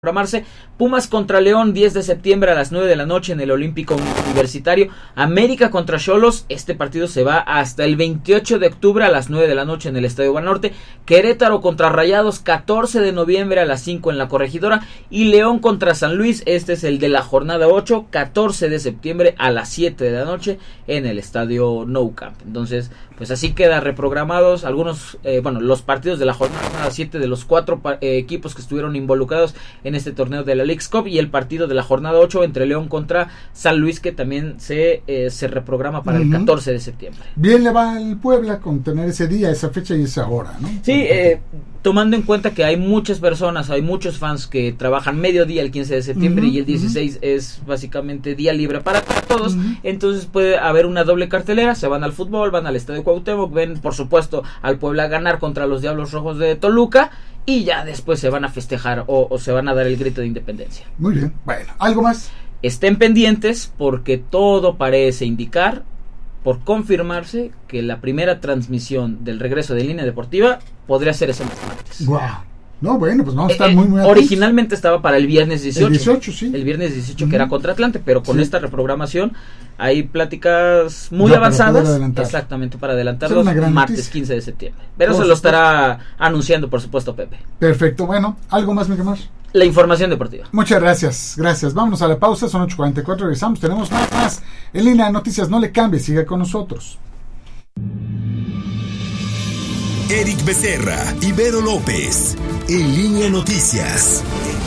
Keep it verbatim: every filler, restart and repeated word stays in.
programarse. Pumas contra León, diez de septiembre a las nueve de la noche en el Olímpico Universitario. América contra Xolos, este partido se va hasta el veintiocho de octubre a las nueve de la noche en el Estadio Banorte. Querétaro contra Rayados, catorce de noviembre a las cinco en la Corregidora. Y León contra San Luis, este es el de la jornada ocho, catorce de septiembre a las siete de la noche en el Estadio Nou Camp. Entonces, pues así queda reprogramados algunos, eh, bueno, los partidos de la jornada siete de los cuatro eh, equipos que estuvieron involucrados en este torneo de la Leagues Cup, y el partido de la jornada ocho entre León contra San Luis, que también se, eh, se reprograma para uh-huh. el catorce de septiembre. Bien le va al Puebla con tener ese día, esa fecha y esa hora, ¿no? Sí, eh, tomando en cuenta que hay muchas personas, hay muchos fans que trabajan mediodía el quince de septiembre uh-huh, y el dieciséis uh-huh. es básicamente día libre para, para todos, uh-huh. entonces puede haber una doble cartelera, se van al fútbol, van al Estadio Cuauhtémoc, ven por supuesto al Puebla ganar contra los Diablos Rojos de Toluca, y ya después se van a festejar o, o se van a dar el grito de independencia. Muy bien, bueno, ¿algo más? Estén pendientes porque todo parece indicar, por confirmarse, que la primera transmisión del regreso de Línea Deportiva podría ser ese martes. Wow. No, bueno, pues vamos a estar eh, muy, muy atentos. Originalmente estaba para el viernes dieciocho. El dieciocho, sí. El viernes dieciocho, uh-huh. que era contra Atlante, pero con sí. esta reprogramación hay pláticas muy ya, avanzadas. Para exactamente, para adelantarlos martes noticia. quince de septiembre. Pero por se lo estará anunciando, por supuesto, Pepe. Perfecto, bueno, ¿algo más, Miguel Mar? La información deportiva. Muchas gracias, gracias. Vámonos a la pausa, son ocho cuarenta y cuatro, regresamos. Tenemos más, más en Línea de Noticias. No le cambie, siga con nosotros. Eric Becerra y Vero López en Línea Noticias.